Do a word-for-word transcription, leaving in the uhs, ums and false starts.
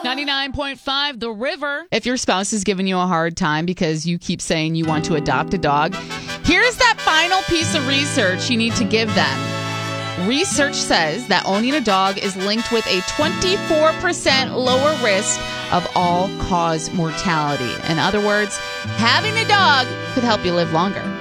ninety-nine point five The River. If your spouse is giving you a hard time because you keep saying you want to adopt a dog, here's that final piece of research you need to give them. Research says that owning a dog is linked with a twenty-four percent lower risk of all-cause mortality. In other words, having a dog could help you live longer.